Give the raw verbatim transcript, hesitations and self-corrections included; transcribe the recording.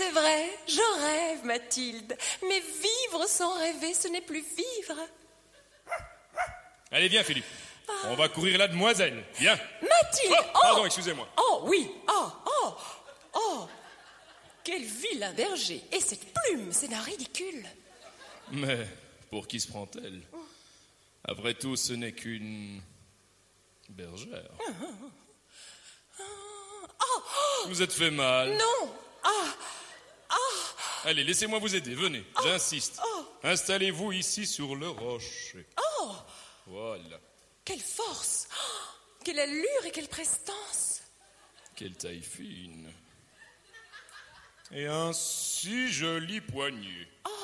c'est vrai, je rêve, Mathilde. Mais vivre sans rêver, ce n'est plus vivre. Allez, viens, Philippe. Ah. On va courir la demoiselle. Viens. Mathilde. Oh, oh pardon, excusez-moi. Oh, oui. Oh, oh, oh. Quel vilain berger. Et cette plume, c'est d'un ridicule. Mais pour qui se prend-elle? Après tout, ce n'est qu'une bergère. Oh. Vous êtes fait mal. Non. Ah. Ah. Allez, laissez-moi vous aider, venez, oh. J'insiste. Oh. Installez-vous ici sur le rocher. Oh. Voilà. Quelle force. Oh. Quelle allure et quelle prestance. Quelle taille fine. Et un si joli poignet. Oh.